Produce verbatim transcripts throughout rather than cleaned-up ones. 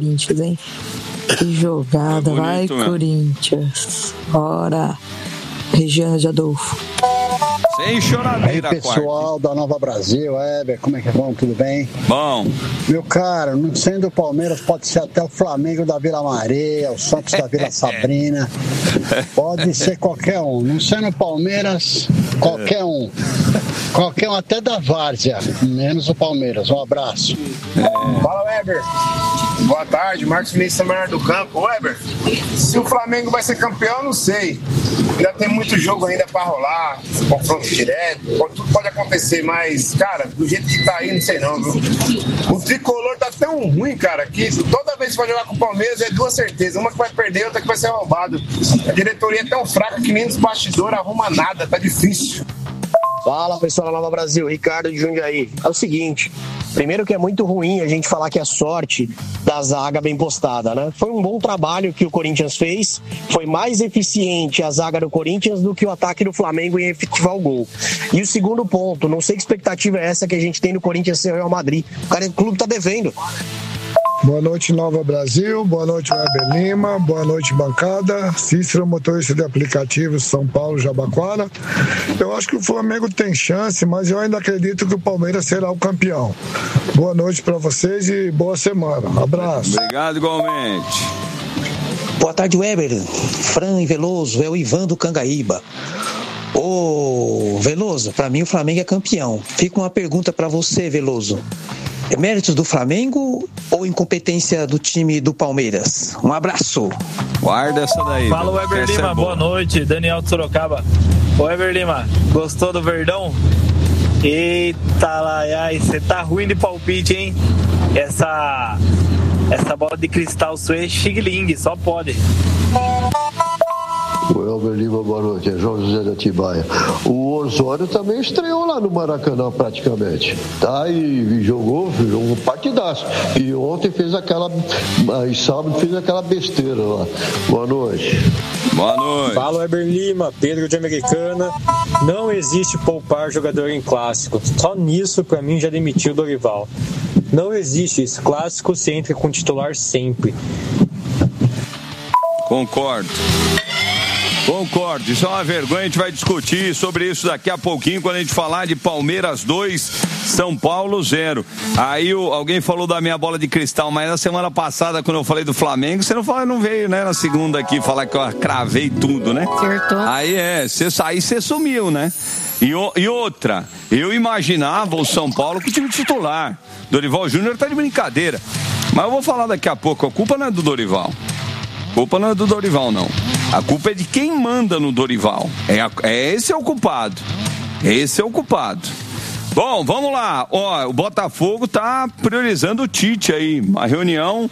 Corinthians, hein? Que jogada, é vai mesmo. Corinthians. Bora. Regiane de Adolfo. Sem choradeira, aí, pessoal quarta. Da Nova Brasil, Heber, como é que vão? Tudo bem? Bom. Meu caro, não sendo o Palmeiras, pode ser até o Flamengo da Vila Maria, o Santos da Vila Sabrina. Pode ser qualquer um. Não sendo o Palmeiras, qualquer um. Qualquer um, até da Várzea, menos o Palmeiras. Um abraço. É. Fala, Weber. Boa tarde, Marcos Vinícius Maior do Campo. Weber, se o Flamengo vai ser campeão, eu não sei. Ainda tem muito jogo ainda pra rolar, confronto direto, tudo pode acontecer, mas, cara, do jeito que tá aí, não sei não, viu? O tricolor tá tão ruim, cara, que toda vez que vai jogar com o Palmeiras é duas certezas, uma que vai perder, outra que vai ser roubado. A diretoria é tão fraca que nem nos bastidores arruma nada, tá difícil. Fala, pessoal da Nova Brasil, Ricardo de Jundiaí. É o seguinte, primeiro que é muito ruim a gente falar que é sorte da zaga bem postada, né? Foi um bom trabalho que o Corinthians fez, foi mais eficiente a zaga do Corinthians do que o ataque do Flamengo em efetivar o gol. E o segundo ponto, não sei que expectativa é essa que a gente tem no Corinthians ser o Real Madrid. O cara, o clube tá devendo. Boa noite, Nova Brasil. Boa noite, Weber Lima. Boa noite, bancada. Cícero, motorista de aplicativo São Paulo, Jabaquara. Eu acho que o Flamengo tem chance, mas eu ainda acredito que o Palmeiras será o campeão. Boa noite para vocês e boa semana. Abraço. Obrigado, igualmente. Boa tarde, Weber. Fran e Veloso, é o Ivan do Cangaíba. Ô, Veloso, para mim o Flamengo é campeão. Fica uma pergunta para você, Veloso. É méritos do Flamengo ou incompetência do time do Palmeiras? Um abraço. Guarda essa daí. Fala, Weber Lima, é boa noite. Daniel de Sorocaba. Ô, Weber Lima, gostou do Verdão? Eita, lai, ai, você tá ruim de palpite, hein? Essa, essa bola de cristal sua é xing-ling, só pode. O Elber Lima, boa noite, é João José da Tibaia. O Osório também estreou lá no Maracanã praticamente, tá? E jogou, jogou um partidaço. E ontem fez aquela, e sábado fez aquela besteira lá. Boa noite. Boa noite. Fala, Weber Lima, Pedro de Americana. Não existe poupar jogador em clássico. Só nisso, pra mim, já demitiu o Dorival. Não existe isso. Clássico se entra com titular sempre. Concordo. Concordo, isso é uma vergonha, a gente vai discutir sobre isso daqui a pouquinho, quando a gente falar de Palmeiras dois, São Paulo zero. Aí o, alguém falou da minha bola de cristal, mas na semana passada, quando eu falei do Flamengo, você não, falou, não veio, né, na segunda aqui, falar que eu cravei tudo, né? Acertou. Aí é, você aí você sumiu, né? E, e outra, eu imaginava o São Paulo com o time titular. Dorival Júnior tá de brincadeira. Mas eu vou falar daqui a pouco, a culpa não é do Dorival. A culpa não é do Dorival, não. A culpa é de quem manda no Dorival. É, a, é esse é o culpado. Esse é o culpado. Bom, vamos lá. Ó, o Botafogo tá priorizando o Tite aí. Uma reunião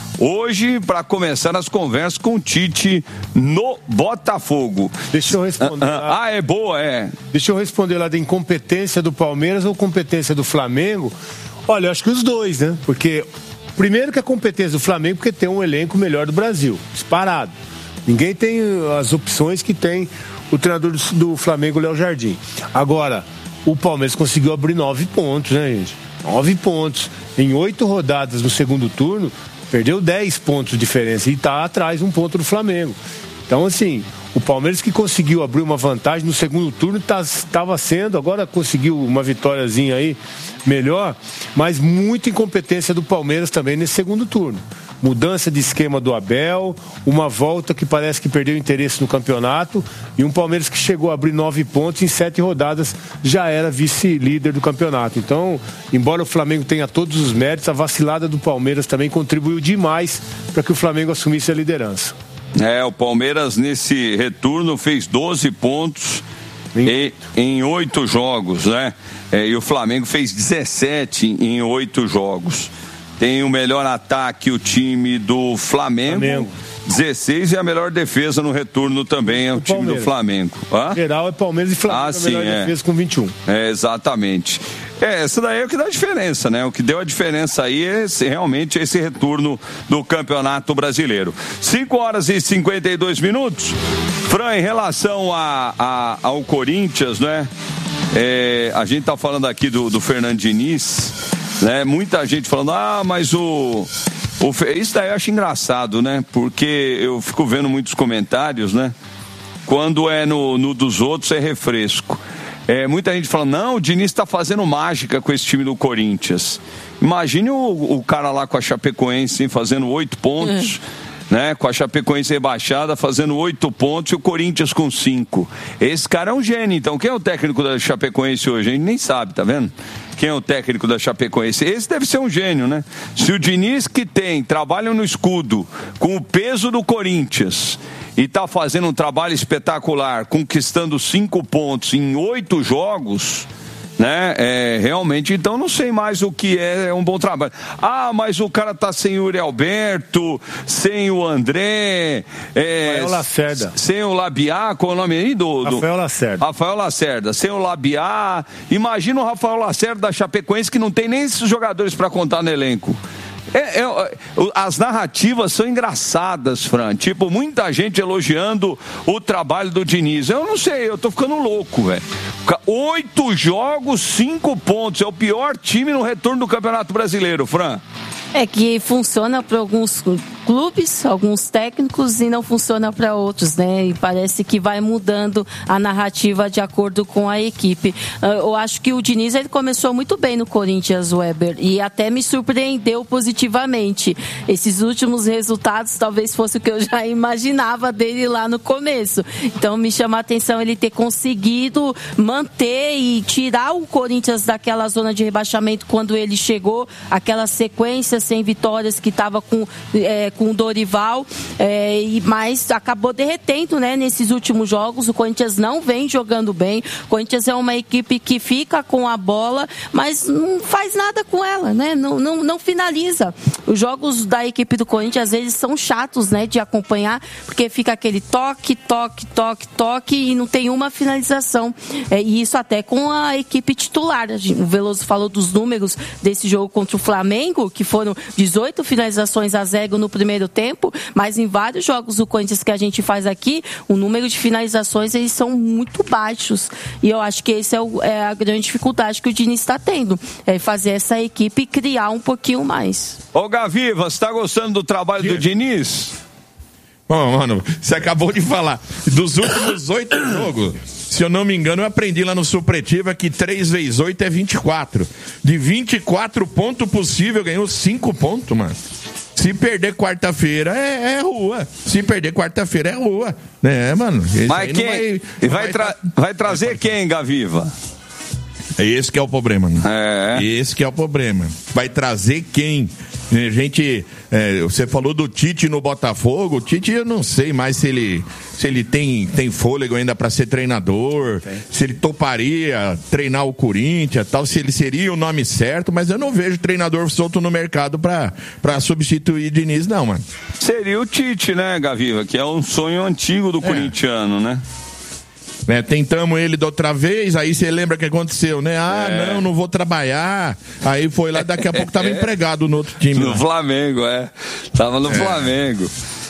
hoje para começar as conversas com o Tite no Botafogo. Deixa eu responder. Ah, lá. ah, é boa, é. Deixa eu responder lá da incompetência do Palmeiras ou competência do Flamengo. Olha, eu acho que os dois, né? Porque primeiro que a competência do Flamengo, porque tem um elenco melhor do Brasil, disparado. Ninguém tem as opções que tem o treinador do, do Flamengo, Léo Jardim. Agora, o Palmeiras conseguiu abrir nove pontos, né, gente? Nove pontos. Em oito rodadas no segundo turno, perdeu dez pontos de diferença e está atrás um ponto do Flamengo. Então, assim, o Palmeiras que conseguiu abrir uma vantagem no segundo turno estava tá, sendo, agora conseguiu uma vitóriazinha aí melhor, mas muita incompetência do Palmeiras também nesse segundo turno. Mudança de esquema do Abel, uma volta que parece que perdeu interesse no campeonato e um Palmeiras que chegou a abrir nove pontos em sete rodadas, já era vice-líder do campeonato. Então, embora o Flamengo tenha todos os méritos, a vacilada do Palmeiras também contribuiu demais para que o Flamengo assumisse a liderança. É, o Palmeiras nesse retorno fez doze pontos em, em oito jogos, né? É, e o Flamengo fez dezessete em oito jogos. Tem o melhor ataque o time do Flamengo, Flamengo. dezesseis, e a melhor defesa no retorno também é o, o time Palmeiras. Do Flamengo. Hã? Geral é Palmeiras e Flamengo, ah, a sim, melhor é. defesa com vinte e um. É, exatamente. É, essa daí é o que dá diferença, né? O que deu a diferença aí é esse, realmente esse retorno do Campeonato Brasileiro. cinco horas e cinquenta e dois minutos. Fran, em relação a, a, ao Corinthians, né? É, a gente tá falando aqui do, do Fernando Diniz, né? Muita gente falando, ah, mas o O, isso daí eu acho engraçado, né? Porque eu fico vendo muitos comentários, né? Quando é no, no dos outros é refresco. É, muita gente fala, não, o Diniz está fazendo mágica com esse time do Corinthians. Imagine o, o cara lá com a Chapecoense, hein, fazendo oito pontos, uhum. né? Com a Chapecoense rebaixada, fazendo oito pontos e o Corinthians com cinco. Esse cara é um gênio. Então, quem é o técnico da Chapecoense hoje? A gente nem sabe, tá vendo? Quem é o técnico da Chapecoense? Esse deve ser um gênio, né? Se o Diniz que tem, trabalha no escudo, com o peso do Corinthians, e está fazendo um trabalho espetacular, conquistando cinco pontos em oito jogos, né? É, realmente, então não sei mais o que é, é um bom trabalho. Ah, mas o cara tá sem o Yuri Alberto, sem o André, é, Rafael Lacerda, sem o Labiá, qual é o nome aí do, do... Rafael Lacerda. Rafael Lacerda, sem o Labiá. Imagina o Rafael Lacerda da Chapecoense que não tem nem esses jogadores para contar no elenco. É, é, as narrativas são engraçadas, Fran. Tipo, muita gente elogiando o trabalho do Diniz. Eu não sei, eu tô ficando louco, velho. Oito jogos, cinco pontos. É o pior time no retorno do Campeonato Brasileiro, Fran. É que funciona para alguns clubes, alguns técnicos, e não funciona para outros, né? E parece que vai mudando a narrativa de acordo com a equipe. Eu acho que o Diniz, ele começou muito bem no Corinthians, Weber, e até me surpreendeu positivamente. Esses últimos resultados talvez fosse o que eu já imaginava dele lá no começo. Então me chama a atenção ele ter conseguido manter e tirar o Corinthians daquela zona de rebaixamento quando ele chegou, aquela sequência sem vitórias que estava com, é, com o Dorival, é, e, mas acabou derretendo, né, nesses últimos jogos. O Corinthians não vem jogando bem. O Corinthians é uma equipe que fica com a bola, mas não faz nada com ela, né? Não, não, não finaliza. Os jogos da equipe do Corinthians às vezes são chatos, né, de acompanhar, porque fica aquele toque, toque, toque, toque e não tem uma finalização. É, e isso até com a equipe titular. O Veloso falou dos números desse jogo contra o Flamengo, que foram dezoito finalizações a zero no primeiro tempo, mas em vários jogos do Corinthians que a gente faz aqui, o número de finalizações eles são muito baixos. E eu acho que essa é, o, é a grande dificuldade que o Diniz está tendo, é fazer essa equipe criar um pouquinho mais. Ô Gaviva, você está gostando do trabalho do Diniz? Bom, mano, você acabou de falar dos últimos oito jogos. Se eu não me engano, eu aprendi lá no Supretiva que três vezes oito é vinte e quatro. De vinte e quatro pontos possível, ganhou cinco pontos, mano. Se perder quarta-feira, é, é rua. Se perder quarta-feira, é rua. É, mano. Mas quem? Vai, vai, vai, tra- vai trazer vai... quem, Gaviva? É esse que é o problema, né? É. Esse que é o problema. Vai trazer quem? A gente, é, você falou do Tite no Botafogo. O Tite, eu não sei mais se ele, se ele tem, tem fôlego ainda para ser treinador, tem. Se ele toparia treinar o Corinthians, tal, se ele seria o nome certo, mas eu não vejo treinador solto no mercado para para substituir Diniz, não, mano. Seria o Tite, né, Gaviva? Que é um sonho antigo do é. corintiano, né? É, tentamos ele da outra vez, aí você lembra o que aconteceu, né? Ah, é. não, não vou trabalhar. Aí foi lá, daqui a pouco tava empregado no outro time. No lá. Flamengo, é. Tava no é. Flamengo.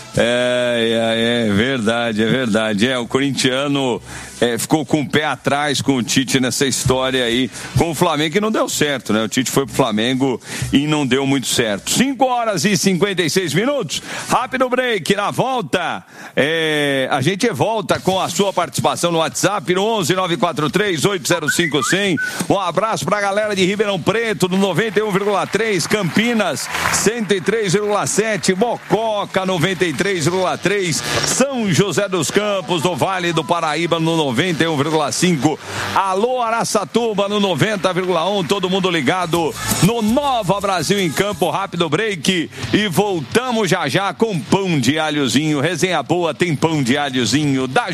É, é, é verdade, é verdade. É, o corintiano é, ficou com o pé atrás com o Tite nessa história aí com o Flamengo, e não deu certo, né? O Tite foi pro Flamengo e não deu muito certo. cinco horas e cinquenta e seis minutos. Rápido break. Na volta, é, a gente volta com a sua participação no WhatsApp no onze nove quatro três oito zero cinco cem. Um abraço pra galera de Ribeirão Preto no noventa e um vírgula três, Campinas cento e três vírgula sete, Mococa noventa e três vírgula três, São José dos Campos, no Vale do Paraíba no noventa e um vírgula cinco, alô Araçatuba no noventa vírgula um, todo mundo ligado no Nova Brasil em Campo. Rápido break e voltamos já já com pão de alhozinho. Resenha boa tem pão de alhozinho da